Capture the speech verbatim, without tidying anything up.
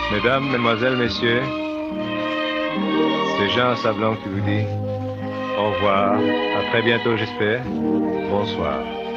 Mesdames, mesdemoiselles, messieurs, c'est Jean Sablon qui vous dit au revoir, à très bientôt j'espère, bonsoir.